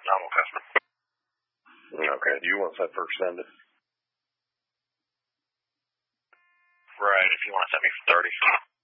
nominal customer. Okay. Do you want to set first send it? Right, if you want to send me for 30.